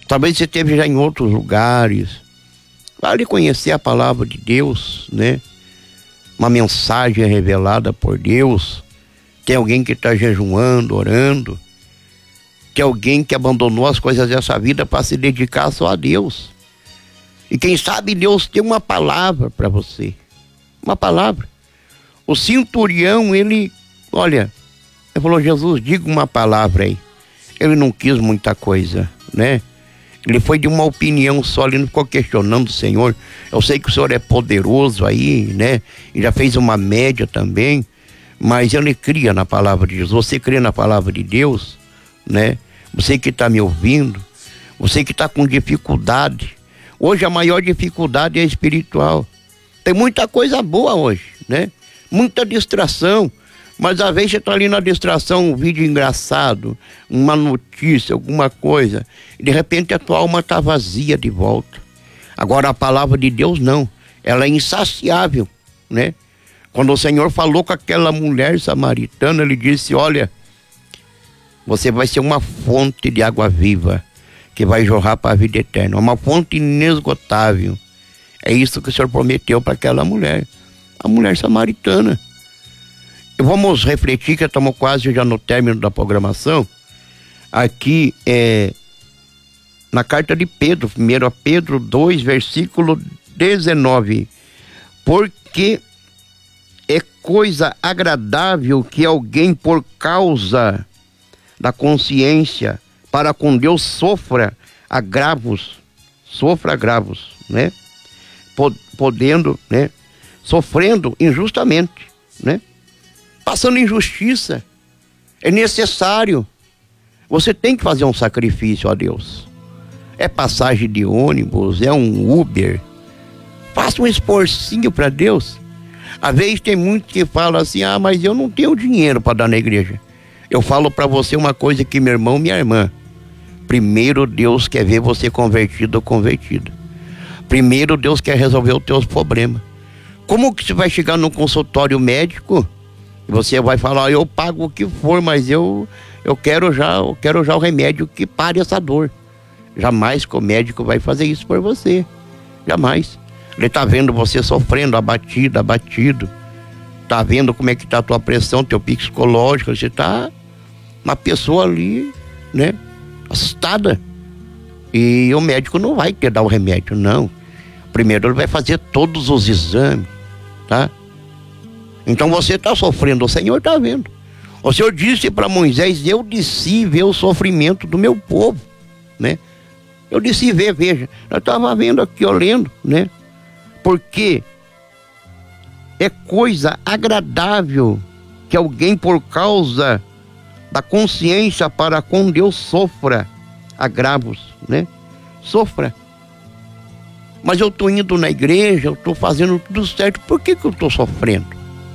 Talvez você esteve já em outros lugares. Vale conhecer a palavra de Deus, né? Uma mensagem revelada por Deus. Tem alguém que está jejuando, orando. Tem alguém que abandonou as coisas dessa vida para se dedicar só a Deus. E quem sabe Deus tem uma palavra para você. Uma palavra. O centurião, ele falou: Jesus, diga uma palavra aí. Ele não quis muita coisa, né? Ele foi de uma opinião só, ele não ficou questionando o Senhor. Eu sei que o Senhor é poderoso aí, né? E já fez uma média também, mas ele cria na palavra de Jesus. Você crê na palavra de Deus, né? Você que está me ouvindo, você que está com dificuldade. Hoje a maior dificuldade é espiritual. Tem muita coisa boa hoje, né? Muita distração. Mas às vezes você está ali na distração, um vídeo engraçado, uma notícia, alguma coisa, e de repente a tua alma está vazia de volta. Agora a palavra de Deus não, ela é insaciável, né? Quando o Senhor falou com aquela mulher samaritana, ele disse: olha, você vai ser uma fonte de água viva, que vai jorrar para a vida eterna, uma fonte inesgotável. É isso que o Senhor prometeu para aquela mulher, a mulher samaritana. Vamos refletir, que estamos quase já no término da programação. Aqui na carta de Pedro, 1 Pedro 2, versículo 19. Porque é coisa agradável que alguém, por causa da consciência para com Deus, sofra agravos, né? Podendo, né? Sofrendo injustamente, né? Passando injustiça. É necessário. Você tem que fazer um sacrifício a Deus. É passagem de ônibus, é um Uber. Faça um esforcinho para Deus. Às vezes tem muito que fala assim: mas eu não tenho dinheiro para dar na igreja. Eu falo para você uma coisa aqui, meu irmão, minha irmã. Primeiro Deus quer ver você convertido ou convertida. Primeiro Deus quer resolver os teus problemas. Como que você vai chegar num consultório médico e você vai falar: eu pago o que for, mas eu quero já o remédio que pare essa dor? Jamais que o médico vai fazer isso por você. Jamais. Ele está vendo você sofrendo, abatido. Está vendo como é que está a tua pressão, teu psicológico. Você está uma pessoa ali, né, assustada. E o médico não vai te dar o remédio, não. Primeiro ele vai fazer todos os exames, tá? Então você está sofrendo, o Senhor está vendo. O Senhor disse para Moisés: eu desci ver o sofrimento do meu povo, né? Eu desci ver, veja. Eu estava vendo aqui, lendo, né? Porque é coisa agradável que alguém, por causa da consciência para com Deus, sofra agravos, né? Sofra. Mas eu estou indo na igreja, eu estou fazendo tudo certo, por que eu estou sofrendo?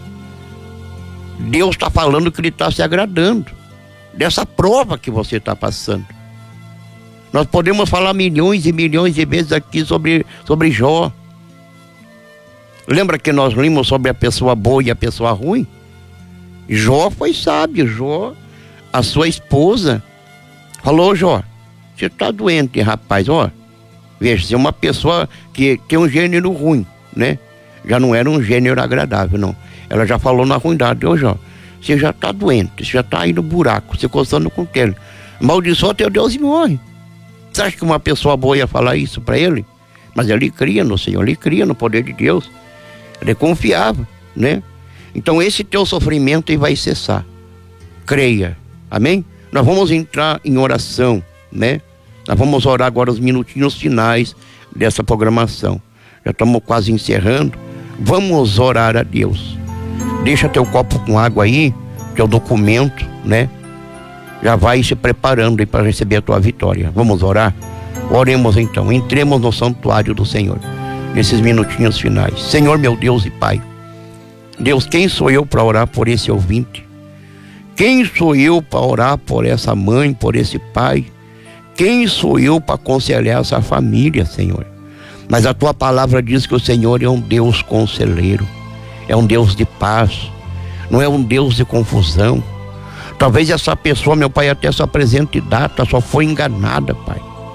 Deus está falando que Ele está se agradando dessa prova que você está passando. Nós podemos falar milhões e milhões de vezes aqui sobre Jó. Lembra que nós limos sobre a pessoa boa e a pessoa ruim? Jó foi sábio. Jó, a sua esposa, falou: Jó, você está doente, rapaz, ó. Veja, se é uma pessoa que tem um gênero ruim, né? Já não era um gênero agradável, não. Ela já falou na ruindade: ô Jó, você já está doente, você já está aí no buraco, você coçando com o telho. Amaldiçoa teu Deus e morre. Você acha que uma pessoa boa ia falar isso para ele? Mas ele cria no Senhor, ele cria no poder de Deus. Ele confiava, né? Então esse teu sofrimento aí vai cessar. Creia, amém? Nós vamos entrar em oração, né? Nós vamos orar agora os minutinhos finais dessa programação. Já estamos quase encerrando. Vamos orar a Deus. Deixa teu copo com água aí, teu documento, né? Já vai se preparando aí para receber a tua vitória. Vamos orar? Oremos então. Entremos no santuário do Senhor nesses minutinhos finais. Senhor, meu Deus e Pai, Deus, quem sou eu para orar por esse ouvinte? Quem sou eu para orar por essa mãe, por esse pai? Quem sou eu para aconselhar essa família, Senhor? Mas a tua palavra diz que o Senhor é um Deus conselheiro, é um Deus de paz, não é um Deus de confusão. Talvez essa pessoa, meu Pai, até essa presente data só foi enganada, Pai.